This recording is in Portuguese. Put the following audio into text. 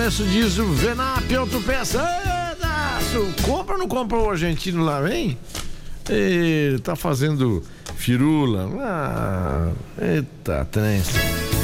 Daço diz o Venap Autopeça. Daço, compra ou não compra o argentino lá, hein? Ele tá fazendo firula. Eita, trem.